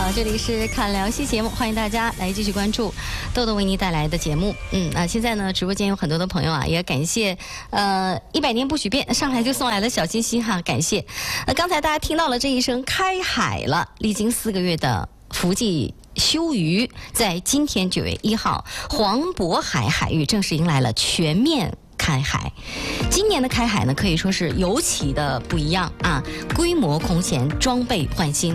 好，这里是看聊戏节目，欢迎大家来继续关注豆豆为您带来的节目。现在呢，直播间有很多的朋友啊，也感谢100年不许变上来就送来了小心心哈，感谢。刚才大家听到了这一声开海了，历经4个月的伏季休渔，在今天9月1号，黄渤海海域正式迎来了全面开海。今年的开海呢，可以说是尤其的不一样啊，规模空前，装备换新。